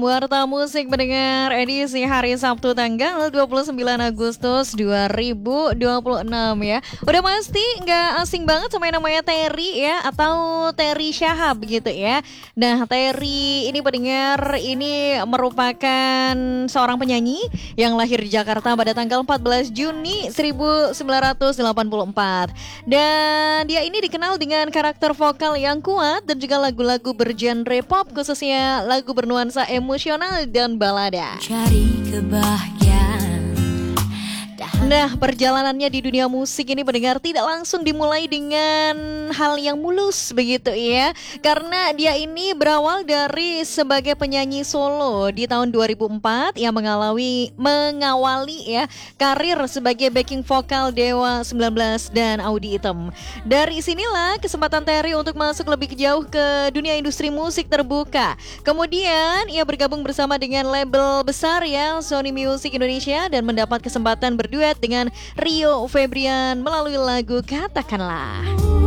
Warta Musik mendengar edisi hari Sabtu tanggal 29 Agustus 2026 ya. Udah pasti nggak asing banget sama yang namanya Terry ya, atau Terry Syahab gitu ya. Nah, Terry ini pendengar ini merupakan seorang penyanyi yang lahir di Jakarta pada tanggal 14 Juni 1984. Dan dia ini dikenal dengan karakter vokal yang kuat dan juga lagu-lagu bergenre pop, khususnya lagu bernuansa emosional dan balada. Cari kebahagiaan. Nah, perjalanannya di dunia musik ini pendengar tidak langsung dimulai dengan hal yang mulus begitu ya. Karena dia ini berawal dari sebagai penyanyi solo di tahun 2004 yang mengawali ya karir sebagai backing vokal Dewa 19 dan Audy Item. Dari sinilah kesempatan Terry untuk masuk lebih jauh ke dunia industri musik terbuka. Kemudian ia bergabung bersama dengan label besar ya, Sony Music Indonesia, dan mendapat kesempatan berduet dengan Rio Febrian melalui lagu Katakanlah.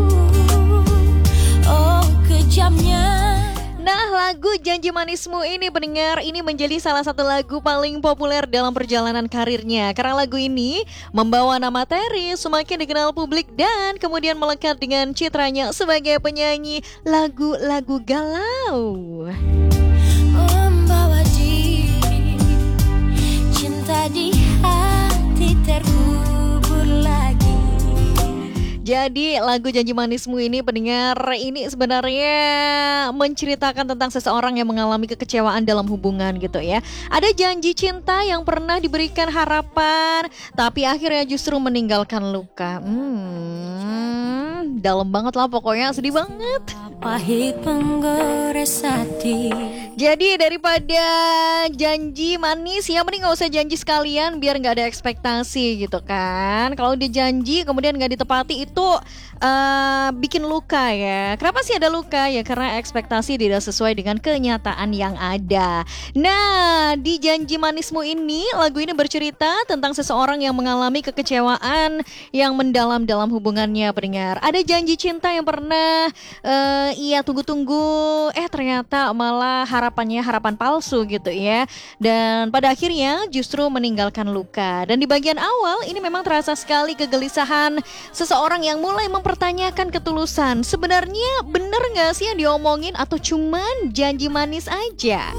Oh, kejamnya. Nah, lagu Janji Manismu ini pendengar ini menjadi salah satu lagu paling populer dalam perjalanan karirnya. Karena lagu ini membawa nama Terry semakin dikenal publik dan kemudian melekat dengan citranya sebagai penyanyi lagu-lagu galau. Membawa diri, cinta di hati terkubur lagi. Jadi lagu Janji Manismu ini pendengar ini sebenarnya menceritakan tentang seseorang yang mengalami kekecewaan dalam hubungan gitu ya. Ada janji cinta yang pernah diberikan harapan, tapi akhirnya justru meninggalkan luka. Dalam banget lah pokoknya, sedih banget. Pahit penggores hati. Jadi daripada janji manis ya, mending gak usah janji sekalian biar gak ada ekspektasi gitu kan. Kalau dia janji kemudian gak ditepati itu bikin luka ya. Kenapa sih ada luka? Ya karena ekspektasi tidak sesuai dengan kenyataan yang ada. Nah, di Janji Manismu ini, lagu ini bercerita tentang seseorang yang mengalami kekecewaan yang mendalam dalam hubungannya pendengar. Ada janji cinta yang pernah ia tunggu-tunggu, ternyata malah harapannya harapan palsu gitu ya. Dan pada akhirnya justru meninggalkan luka. Dan di bagian awal ini memang terasa sekali kegelisahan seseorang yang mulai mempertanyakan ketulusan. Sebenarnya bener gak sih yang diomongin atau cuman janji manis aja?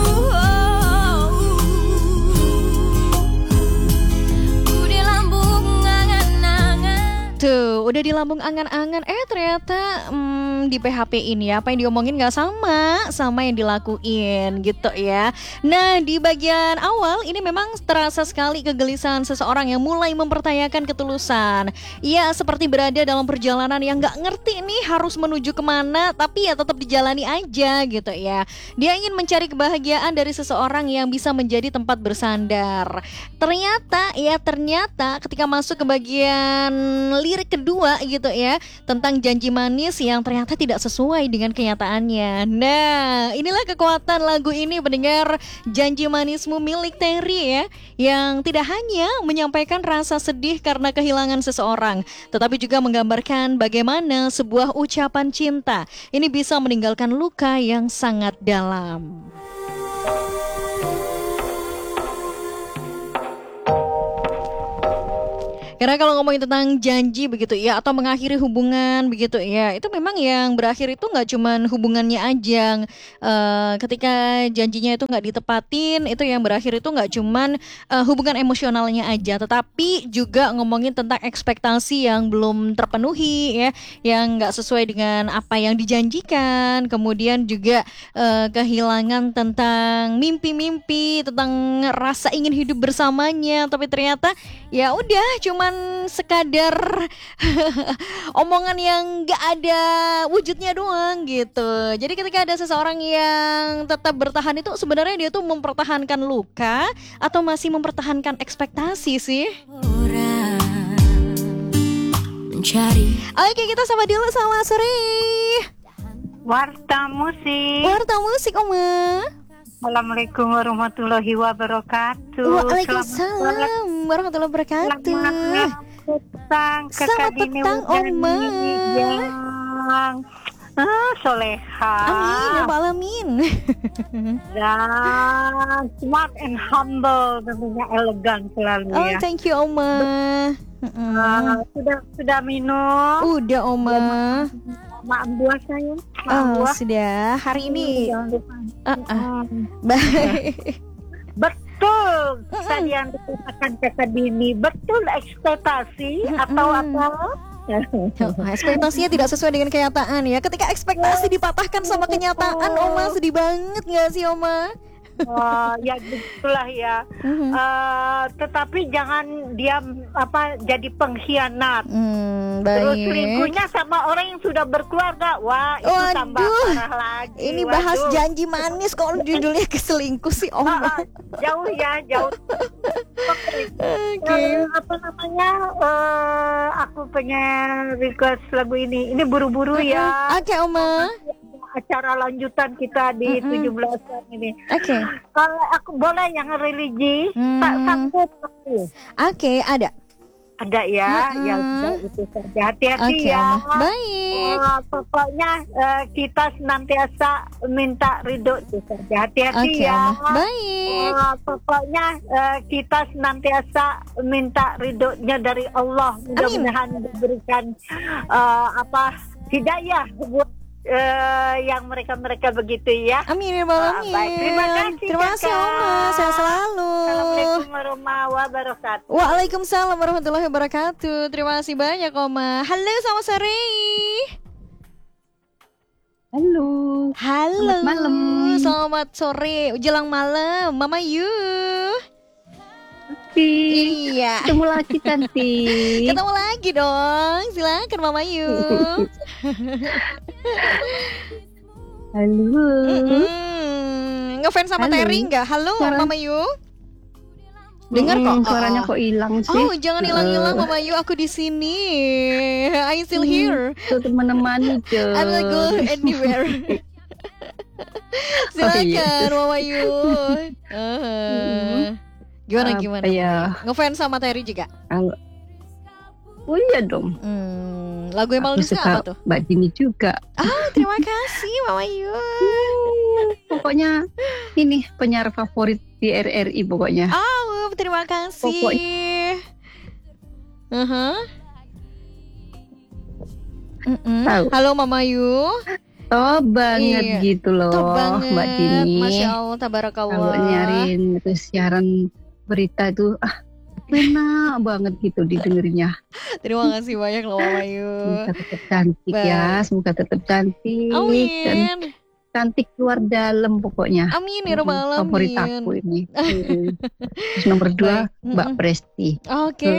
Tuh, udah di lambung angan-angan, ternyata di PHP ini apa yang diomongin gak sama yang dilakuin gitu ya. Nah, di bagian awal ini memang terasa sekali kegelisahan seseorang yang mulai mempertanyakan ketulusan. Ia seperti berada dalam perjalanan yang gak ngerti nih harus menuju kemana, tapi ya tetap dijalani aja gitu ya. Dia ingin mencari kebahagiaan dari seseorang yang bisa menjadi tempat bersandar. Ternyata ketika masuk ke bagian lirik kedua gitu ya, tentang janji manis yang ternyata tidak sesuai dengan kenyataannya. Nah, inilah kekuatan lagu ini pendengar, Janji Manismu milik Terry ya, yang tidak hanya menyampaikan rasa sedih karena kehilangan seseorang, tetapi juga menggambarkan bagaimana sebuah ucapan cinta ini bisa meninggalkan luka yang sangat dalam. Karena kalau ngomongin tentang janji begitu ya, atau mengakhiri hubungan begitu ya, itu memang yang berakhir itu nggak cuman hubungannya aja. Ketika janjinya itu nggak ditepatin, itu yang berakhir itu nggak cuman hubungan emosionalnya aja, tetapi juga ngomongin tentang ekspektasi yang belum terpenuhi ya, yang nggak sesuai dengan apa yang dijanjikan. Kemudian juga kehilangan tentang mimpi-mimpi, tentang rasa ingin hidup bersamanya, tapi ternyata ya udah cuman sekadar omongan yang gak ada wujudnya doang gitu. Jadi ketika ada seseorang yang tetap bertahan itu sebenarnya dia tuh mempertahankan luka atau masih mempertahankan ekspektasi sih? Oke, kita sama dulu, selamat sore. Warta Musik. Warta Musik, Oma. Assalamualaikum warahmatullahi wabarakatuh. Waalaikumsalam warahmatullahi wabarakatuh. Selamat petang, Selamat petang, Oma. yang Soleha. Amin ya Rabbal alamin. Dan smart and humble, tentunya elegan selalu Oh, ya. thank you Oma. Sudah minum? Udah Oma. Maaf buah saya. Maaf Oh, buah. sudah. Hari ini Jangan lupa. baik. Betul. Tadi yang dikatakan Kakak Dini, betul ekspektasi atau apa? Ekspektasinya tidak sesuai dengan kenyataan ya. Ketika ekspektasi dipatahkan sama kenyataan, Oma sedih banget gak sih Oma? Ya begitulah ya. Tetapi jangan dia jadi pengkhianat. Terus Baik. selingkuhnya sama orang yang sudah berkeluarga. Wah, itu tambah Waduh, parah lagi. ini bahas Waduh. janji manis kok judulnya keselingkuh sih Oma. Jauh ya, jauh. Oke. Apa namanya? Aku pengen request lagu ini. Ini buru-buru ya. Oke Oma. Acara lanjutan kita di 17-an ini. Oke. Kalau aku boleh yang religi, tak sanggup aku. Oke, ada. Ada ya, ya sudah itu saja. Hati-hati Oke, ya. Oma. Baik. Pokoknya kita senantiasa minta ridho itu saja. Hati-hati Oke, ya. Oma. Baik. Pokoknya kita senantiasa minta ridhonya dari Allah. Mudah-mudahan diberikan hidayah buat yang mereka begitu ya. Amin ya Rabbal alamin. Baik, terima kasih. Terima kasih Kakak. Oma. Sehat selalu. Assalamualaikum warahmatullahi wabarakatuh. Waalaikumsalam warahmatullahi wabarakatuh. Terima kasih banyak Oma. Halo, selamat sore. Halo. Halo. Selamat malam. Selamat sore. Jelang malam, Mama Yu. Iya. Ketemu lagi cantik. Ketemu lagi dong. Silakan Mama Yu. Halo. Ngefans sama Halo. Terry nggak? Halo Mama Yu. Dengar kok. Suaranya kok hilang sih? Oh, jangan hilang-hilang Mama Yu, aku di sini. I still here. Tuh menemani I'm not go anywhere. Silakan Mama Yu. Gimana? Ya. Ngefans sama Terry juga? Oh iya dong. Lagu yang paling Aku suka apa tuh? Mbak Dini juga. Oh, terima kasih Mama Yu. Pokoknya ini penyiar favorit di RRI pokoknya. Oh, terima kasih. Tahu. Halo Mama Yu. Top banget gitu loh, Top banget. Mbak Dini. Masya Allah, tabarakallah. Kalau nyariin itu siaran berita itu enak banget gitu didengerinya. Terima kasih banyak loh Mama Yu. Semoga tetap cantik ya, semoga tetap cantik. Dan Amin. cantik luar dalam pokoknya. Amin ya Rabbal alamin. Favorit aku ini. Terus nomor 2 Mbak Presti. Oke.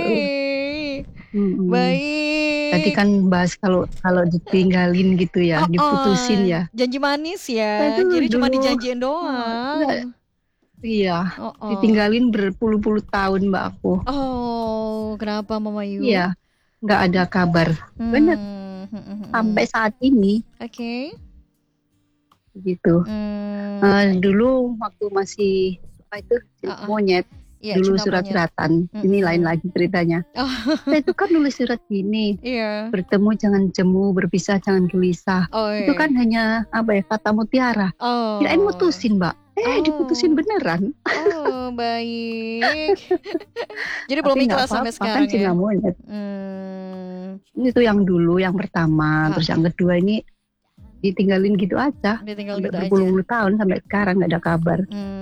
Baik. Tadi kan bahas kalau ditinggalin gitu ya, diputusin ya. Janji manis ya. Aduh, Jadi cuma dulu. dijanjiin doang. Iya. Ditinggalin berpuluh-puluh tahun Mbak aku. Oh, kenapa Mama Yu? Iya. Nggak ada kabar. Benar. Sampai saat ini. Oke. Gitu. Dulu waktu masih monyet, Iya, dulu cinta monyet. surat-suratan. Ini lain lagi ceritanya. Saya itu kan nulis surat gini. Iya. Bertemu jangan jemu, berpisah jangan gelisah. Oh, Itu kan hanya kata mutiara. Oh. Kirain mutusin Mbak. Diputusin beneran. Oh, baik. Jadi belum Tapi nggak ikhlas sampai apa-apa, sekarang kan cinta ya. monyet. Itu yang dulu, yang pertama. Terus yang kedua ini ditinggalin gitu aja. Ditinggal Sampai gitu aja. berpuluh-puluh tahun sampai sekarang nggak ada kabar.